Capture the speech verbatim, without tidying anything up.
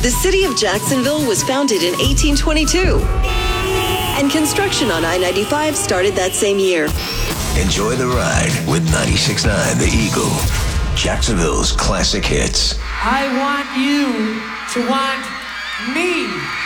The city of Jacksonville was founded in eighteen twenty-two, and construction on I ninety-five started that same year. Enjoy the ride with ninety-six point nine The Eagle, Jacksonville's classic hits. I want you to want me.